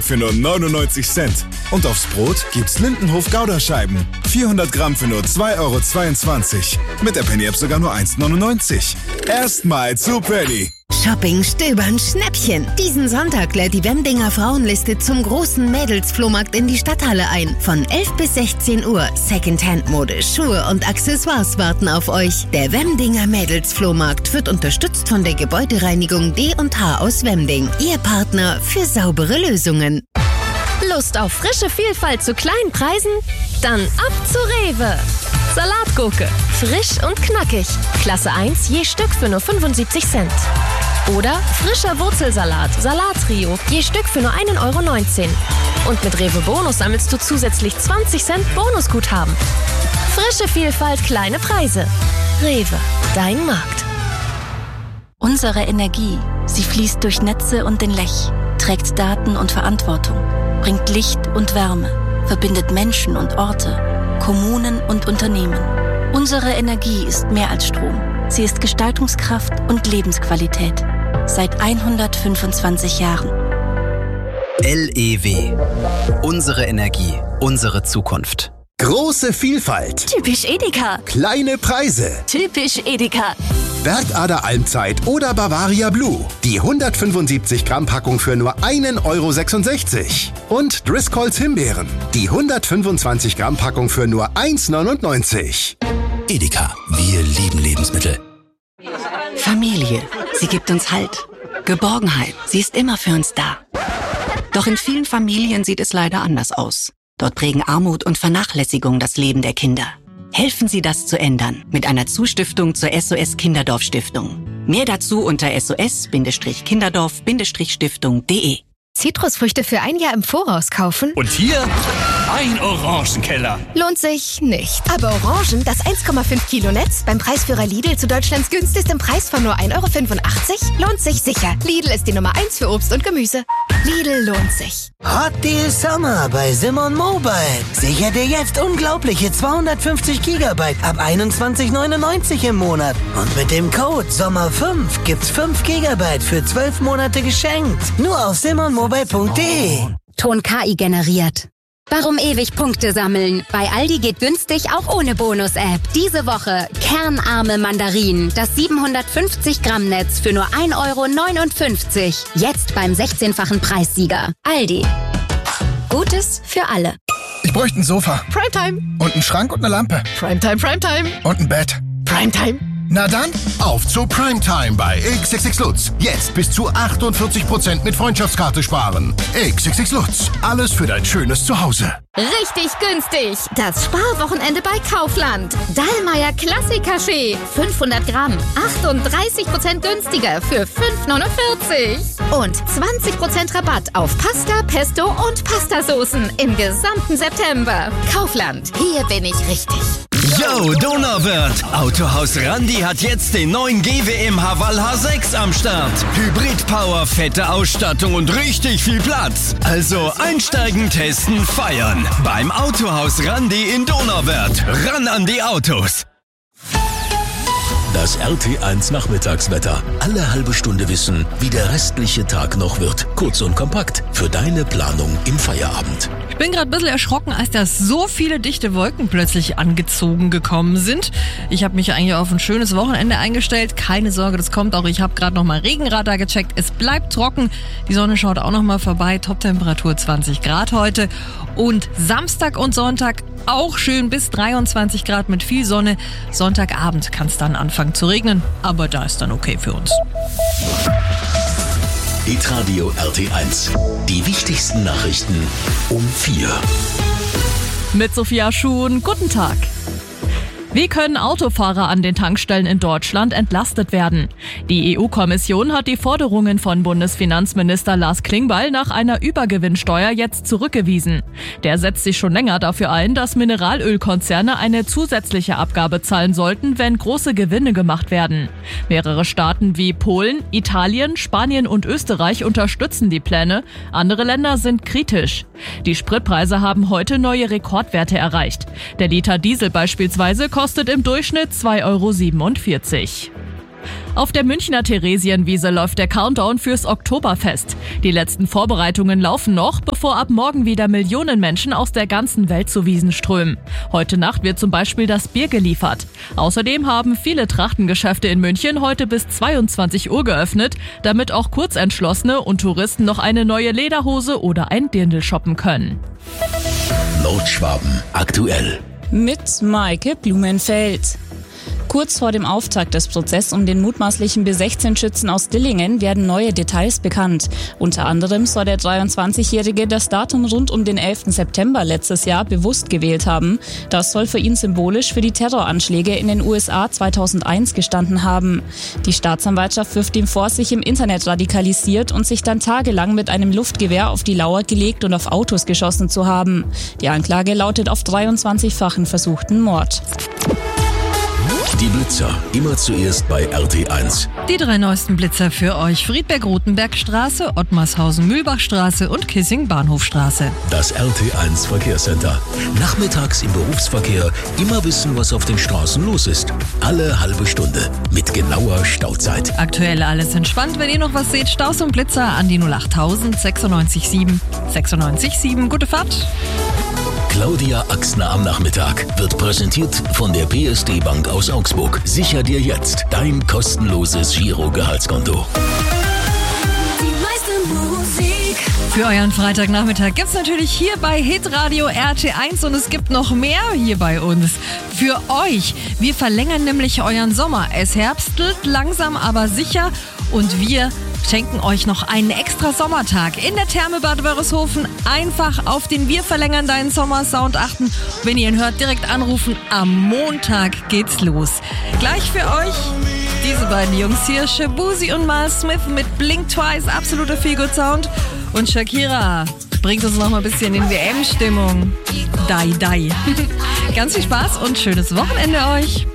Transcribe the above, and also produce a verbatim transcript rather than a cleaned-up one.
Stück für nur neunundneunzig Cent. Und aufs Brot gibt's Lindenhof-Gouda-Scheiben. vierhundert Gramm für nur zwei Euro zweiundzwanzig. Mit der Penny-App sogar nur eins neunundneunzig. Erstmal zu Penny. Shopping, Stöbern, Schnäppchen. Diesen Sonntag lädt die Wemdinger Frauenliste zum großen Mädelsflohmarkt in die Stadthalle ein. Von elf bis sechzehn Uhr. Secondhand-Mode, Schuhe und Accessoires warten auf euch. Der Wemdinger Mädelsflohmarkt wird unterstützt von der Gebäudereinigung D und H aus Wemding. Ihr Partner für saubere Lösungen. Lust auf frische Vielfalt zu kleinen Preisen? Dann ab zu Rewe. Salatgurke, frisch und knackig. Klasse eins je Stück für nur fünfundsiebzig Cent. Oder frischer Wurzelsalat, Salattrio, je Stück für nur ein Euro neunzehn. Und mit Rewe Bonus sammelst du zusätzlich zwanzig Cent Bonusguthaben. Frische Vielfalt, kleine Preise. Rewe, dein Markt. Unsere Energie, sie fließt durch Netze und den Lech, trägt Daten und Verantwortung, bringt Licht und Wärme, verbindet Menschen und Orte, Kommunen und Unternehmen. Unsere Energie ist mehr als Strom. Sie ist Gestaltungskraft und Lebensqualität. Seit hundertfünfundzwanzig Jahren. L E W. Unsere Energie, unsere Zukunft. Große Vielfalt. Typisch Edeka. Kleine Preise. Typisch Edeka. Bergader Almzeit oder Bavaria Blue. Die hundertfünfundsiebzig Gramm Packung für nur ein Euro sechsundsechzig. Und Driscolls Himbeeren. Die hundertfünfundzwanzig Gramm Packung für nur eins neunundneunzig. Edeka, wir lieben Lebensmittel. Familie, sie gibt uns Halt. Geborgenheit, sie ist immer für uns da. Doch in vielen Familien sieht es leider anders aus. Dort prägen Armut und Vernachlässigung das Leben der Kinder. Helfen Sie, das zu ändern mit einer Zustiftung zur S O S Kinderdorf Stiftung. Mehr dazu unter S O S Kinderdorf Stiftung punkt de. Zitrusfrüchte für ein Jahr im Voraus kaufen? Und hier ein Orangenkeller. Lohnt sich nicht. Aber Orangen, das eins Komma fünf Kilo Netz, beim Preisführer Lidl zu Deutschlands günstigstem Preis von nur ein Euro fünfundachtzig, lohnt sich sicher. Lidl ist die Nummer eins für Obst und Gemüse. Lidl lohnt sich. Hot Deal Summer bei Simon Mobile. Sicher dir jetzt unglaubliche zweihundertfünfzig Gigabyte ab einundzwanzig neunundneunzig im Monat. Und mit dem Code Sommer fünf gibt's fünf Gigabyte für zwölf Monate geschenkt. Nur auf simon mobile punkt de. Ton K I generiert. Warum ewig Punkte sammeln? Bei Aldi geht günstig auch ohne Bonus-App. Diese Woche kernarme Mandarinen. Das siebenhundertfünfzig Gramm Netz für nur ein Euro neunundfünfzig. Jetzt beim sechzehnfachen Preissieger. Aldi. Gutes für alle. Ich bräuchte ein Sofa. Primetime. Und einen Schrank und eine Lampe. Primetime, Primetime. Und ein Bett. Primetime. Na dann, auf zu Primetime bei X X X Lutz. Jetzt bis zu achtundvierzig Prozent mit Freundschaftskarte sparen. X X X Lutz. Alles für dein schönes Zuhause. Richtig günstig. Das Sparwochenende bei Kaufland. Dallmayr Klassik-Kaffee. fünfhundert Gramm. achtunddreißig Prozent günstiger für fünf neunundvierzig. Und zwanzig Prozent Rabatt auf Pasta, Pesto und Pastasoßen im gesamten September. Kaufland. Hier bin ich richtig. Yo, Donauwörth! Autohaus Randi hat jetzt den neuen G W M Haval H sechs am Start. Hybrid-Power, fette Ausstattung und richtig viel Platz. Also einsteigen, testen, feiern. Beim Autohaus Randi in Donauwörth. Ran an die Autos! Das R T eins Nachmittagswetter. Alle halbe Stunde wissen, wie der restliche Tag noch wird. Kurz und kompakt für deine Planung im Feierabend. Ich bin gerade ein bisschen erschrocken, als da so viele dichte Wolken plötzlich angezogen gekommen sind. Ich habe mich eigentlich auf ein schönes Wochenende eingestellt. Keine Sorge, das kommt auch. Ich habe gerade noch mal Regenradar gecheckt. Es bleibt trocken. Die Sonne schaut auch noch mal vorbei. Toptemperatur zwanzig Grad heute. Und Samstag und Sonntag auch schön bis dreiundzwanzig Grad mit viel Sonne. Sonntagabend kann es dann anfangen zu regnen. Aber da ist dann okay für uns. Hitradio R T eins. Die wichtigsten Nachrichten um vier. Mit Sophia Schuhn, guten Tag. Wie können Autofahrer an den Tankstellen in Deutschland entlastet werden? Die E U-Kommission hat die Forderungen von Bundesfinanzminister Lars Klingbeil nach einer Übergewinnsteuer jetzt zurückgewiesen. Der setzt sich schon länger dafür ein, dass Mineralölkonzerne eine zusätzliche Abgabe zahlen sollten, wenn große Gewinne gemacht werden. Mehrere Staaten wie Polen, Italien, Spanien und Österreich unterstützen die Pläne. Andere Länder sind kritisch. Die Spritpreise haben heute neue Rekordwerte erreicht. Der Liter Diesel beispielsweise kostet im Durchschnitt zwei Euro siebenundvierzig. Auf der Münchner Theresienwiese läuft der Countdown fürs Oktoberfest. Die letzten Vorbereitungen laufen noch, bevor ab morgen wieder Millionen Menschen aus der ganzen Welt zu Wiesn strömen. Heute Nacht wird zum Beispiel das Bier geliefert. Außerdem haben viele Trachtengeschäfte in München heute bis zweiundzwanzig Uhr geöffnet, damit auch Kurzentschlossene und Touristen noch eine neue Lederhose oder ein Dirndl shoppen können. Nordschwaben aktuell. Mit Maike Blumenfeld. Kurz vor dem Auftakt des Prozesses um den mutmaßlichen B sechzehn Schützen aus Dillingen werden neue Details bekannt. Unter anderem soll der dreiundzwanzigjährige das Datum rund um den elften September letztes Jahr bewusst gewählt haben. Das soll für ihn symbolisch für die Terroranschläge in den U S A zweitausendeins gestanden haben. Die Staatsanwaltschaft wirft ihm vor, sich im Internet radikalisiert und sich dann tagelang mit einem Luftgewehr auf die Lauer gelegt und auf Autos geschossen zu haben. Die Anklage lautet auf dreiundzwanzigfachen versuchten Mord. Die Blitzer, immer zuerst bei R T eins. Die drei neuesten Blitzer für euch: Friedberg-Rotenberg-Straße, Ottmarshausen-Mühlbachstraße und Kissing-Bahnhofstraße. Das R T eins Verkehrscenter. Nachmittags im Berufsverkehr immer wissen, was auf den Straßen los ist. Alle halbe Stunde mit genauer Stauzeit. Aktuell alles entspannt. Wenn ihr noch was seht, Staus und Blitzer an die null achttausend sechsundneunzig sieben. sechsundneunzig sieben. Gute Fahrt. Claudia Axner am Nachmittag wird präsentiert von der P S D Bank aus Augsburg. Sicher dir jetzt dein kostenloses Giro-Gehaltskonto. Für euren Freitagnachmittag gibt's natürlich hier bei Hitradio R T eins und es gibt noch mehr hier bei uns. Für euch. Wir verlängern nämlich euren Sommer. Es herbstelt langsam, aber sicher und wir schenken euch noch einen extra Sommertag in der Therme Bad Wörishofen. Einfach auf den Wir verlängern deinen Sommer-Sound achten. Wenn ihr ihn hört, direkt anrufen. Am Montag geht's los. Gleich für euch diese beiden Jungs hier, Shabuzi und Miles Smith mit Blink Twice, absoluter Feelgood-Sound. Und Shakira bringt uns noch mal ein bisschen in W M-Stimmung. Die, die. Ganz viel Spaß und schönes Wochenende euch.